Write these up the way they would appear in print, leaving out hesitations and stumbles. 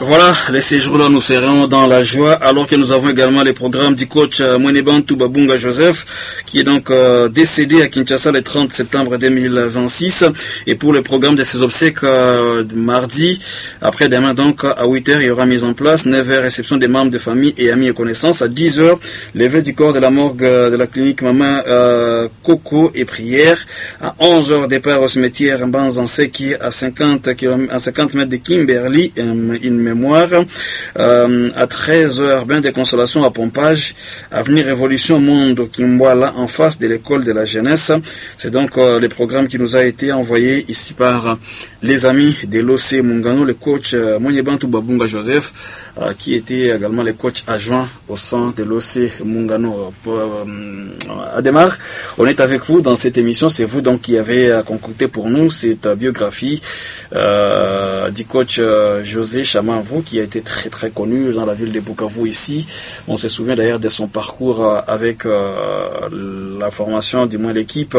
Voilà, les séjours-là, nous serons dans la joie, alors que nous avons également les programmes du coach Mwenebantu Babunga Joseph, qui est donc décédé à Kinshasa le 30 septembre 2026. Et pour le programme de ses obsèques, mardi, après-demain, donc, à 8h, il y aura mise en place, 9h, réception des membres de famille et amis et connaissances, à 10h, levée du corps de la morgue de la clinique Maman Coco et prière, à 11h, départ au cimetière Mbanzanseki à 50 mètres de Kimberley, une mémoire, à 13h, bain de consolation à Pompage, avenue Révolution Monde Kimboala, en face de l'école de la jeunesse. C'est donc le programme qui nous a été envoyé ici par les amis de l'OC Mungano, le coach Mwenebantu Babunga Joseph, qui était également le coach adjoint au sein de l'OC Mungano. Ademar, on est avec vous dans cette émission, c'est vous donc qui avez concocté pour nous cette biographie du coach José Chamanvou, qui a été très très connu dans la ville de Bukavu ici. On se souvient d'ailleurs de son parcours avec la formation, du moins l'équipe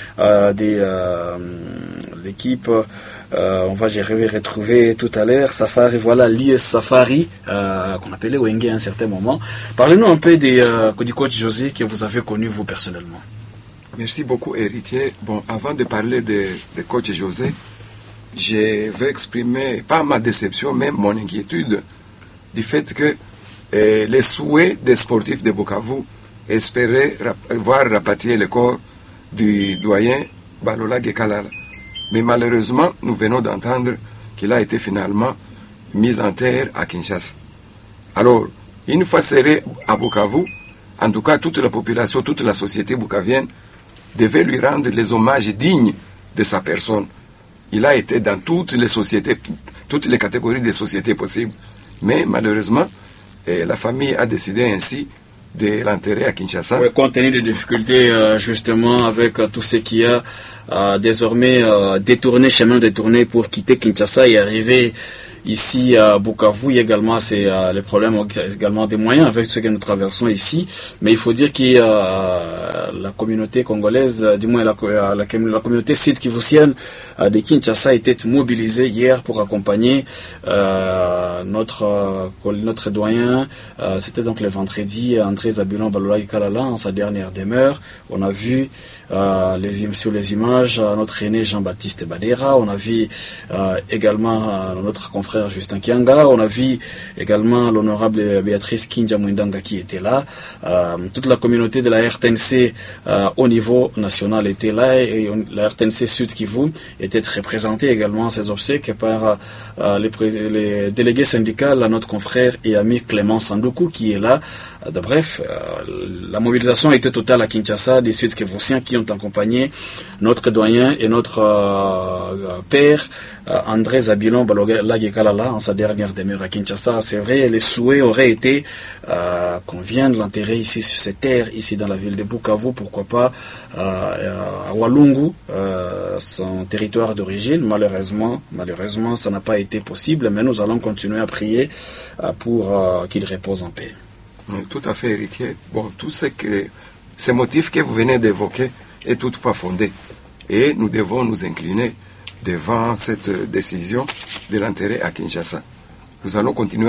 on va retrouver tout à l'heure Safari, voilà l'US Safari qu'on appelait Wenge à un certain moment. Parlez-nous un peu du coach José que vous avez connu vous personnellement. Merci beaucoup, héritier. Bon, avant de parler de coach José, je vais exprimer pas ma déception, mais mon inquiétude du fait que les souhaits des sportifs de Bukavu espéraient voir rapatrier le corps du doyen Balola Gekalala. Mais malheureusement, nous venons d'entendre qu'il a été finalement mis en terre à Kinshasa. Alors, une fois serré à Bukavu, en tout cas toute la population, toute la société bukavienne devait lui rendre les hommages dignes de sa personne. Il a été dans toutes les sociétés, toutes les catégories de sociétés possibles. Mais malheureusement, la famille a décidé ainsi de l'enterrer à Kinshasa. Oui, compte tenu des difficultés justement avec tout ce qu'il y a désormais détourné pour quitter Kinshasa et arriver ici à Bukavu. Également, c'est le problème également des moyens avec ce que nous traversons ici. Mais il faut dire que la communauté congolaise, du moins la communauté sud-kivusienne de Kinshasa était mobilisée hier pour accompagner notre doyen. C'était donc le vendredi, André Zabilon Balola Kalala en sa dernière demeure. On a vu sur les images notre aîné Jean-Baptiste Badera. On a vu également notre confrère Justin Kianga. On a vu également l'honorable Béatrice Kinja Mwindanga qui était là. Toute la communauté de la RTNC au niveau national était là, et la RTNC Sud Kivu était représentée également à ces obsèques par les délégués syndicaux, notre confrère et ami Clément Sandoku qui est là. Bref, la mobilisation était totale à Kinshasa, des Sud-Kivusiens qui ont accompagné notre doyen et notre père, André Zabilon Balola Gekalala, en sa dernière demeure à Kinshasa. C'est vrai, les souhaits auraient été qu'on vienne l'enterrer ici sur cette terre, ici dans la ville de Bukavu, pourquoi pas à Walungu, son territoire d'origine. Malheureusement, ça n'a pas été possible, mais nous allons continuer à prier pour qu'il repose en paix. Tout à fait, héritier. Bon, tout ces motifs que vous venez d'évoquer est toutefois fondé. Et nous devons nous incliner devant cette décision de l'enterrer à Kinshasa. Nous allons continuer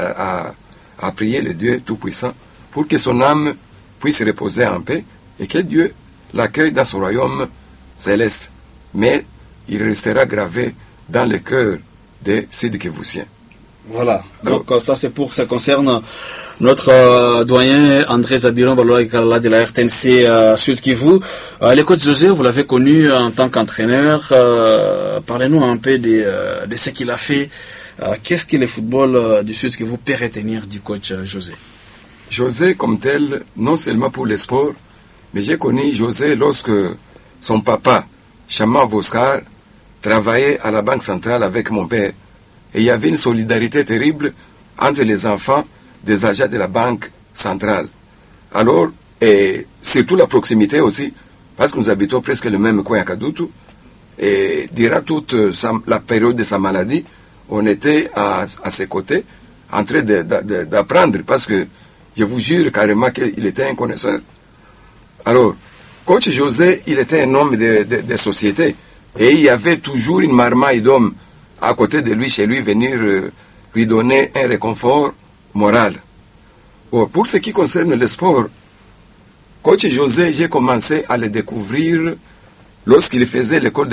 à prier le Dieu Tout-Puissant pour que son âme puisse reposer en paix et que Dieu l'accueille dans son royaume céleste. Mais il restera gravé dans le cœur des Sud-Kivusiens. Voilà, donc ça c'est pour ça concerne notre doyen André Zabilon Balola Kalala de la RTNC Sud Kivu. Le coach José, vous l'avez connu en tant qu'entraîneur. Parlez-nous un peu de ce qu'il a fait. Qu'est-ce que le football du Sud Kivu peut retenir du coach José? José comme tel, non seulement pour le sport, mais j'ai connu José lorsque son papa, Chaman Voskar, travaillait à la Banque centrale avec mon père. Et il y avait une solidarité terrible entre les enfants des agents de la Banque centrale. Alors, et surtout la proximité aussi, parce que nous habitons presque le même coin à Kadutu, et durant toute la période de sa maladie, on était à ses côtés, en train d'apprendre, parce que je vous jure carrément qu'il était un connaisseur. Alors, coach José, il était un homme de société, et il y avait toujours une marmaille d'hommes à côté de lui, chez lui, venir lui donner un réconfort moral. Bon, pour ce qui concerne le sport, coach José, j'ai commencé à le découvrir lorsqu'il faisait l'école